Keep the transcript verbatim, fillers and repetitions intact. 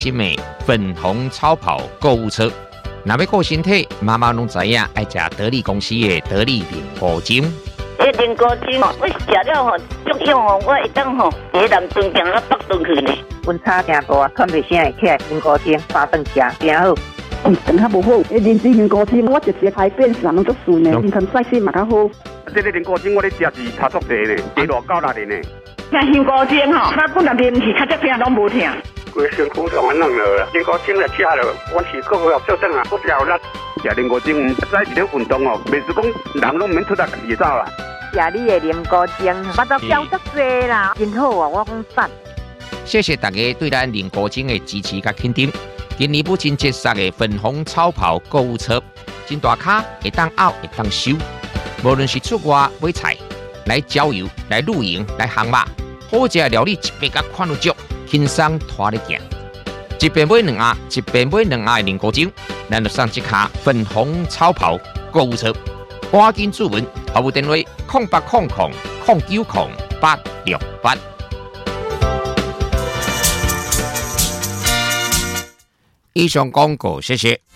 新的粉红超跑购物车。若要顾身体，妈妈拢知影爱食得力公司的得力灵菇精。 这灵菇精哦，我食了吼，足用哦，我会当吼，伫南屯行到北屯去呢。 温差真大，喘袂声会起来，灵菇精八顿食真好。 嗯，肠较无好，迄灵芝灵菇精，我一食排便上拢足顺的，唔通晒死嘛较好。 这个灵菇精我咧食是差足济咧，加偌够力咧。 像香菇精吼，我本来啉是较只疼拢无疼。 规身躯都安弄了，灵菇精来吃了，我是够好做阵啊，我有力。食灵菇精，唔使一咧运动哦，袂是讲人拢免出力家己走啦。 食你的灵菇精，巴肚消足济啦，真好啊！我讲赞。 谢谢大家对咱灵菇精的支持甲肯定。今年母亲节送的粉红超跑购物车，真大卡，会当拗，会当收。无论是出外买菜、来郊游、来露营、来航马，好食料理一百甲款有足，轻松拖咧行。一边买两盒，一边买两盒的灵菇精，咱就送一卡粉红超跑购物车。赶紧注文，服务电话空八空空空九空八六八。以上广告，谢谢。